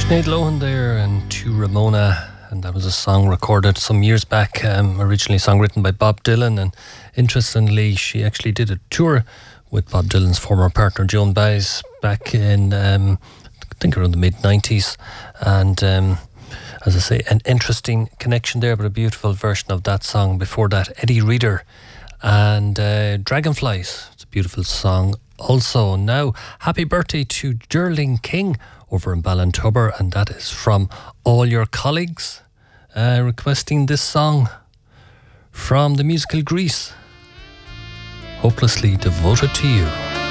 Sinead Lohan there and To Ramona, and that was a song recorded some years back, originally songwritten by Bob Dylan, and interestingly she actually did a tour with Bob Dylan's former partner Joan Baez back in I think around the mid-90s, and as I say, an interesting connection there, but a beautiful version of that song. Before that, Eddie Reader and Dragonflies. It's a beautiful song also. Now, happy birthday to Gerling King over in Ballintubber, and that is from all your colleagues requesting this song from the musical Grease, Hopelessly Devoted to You.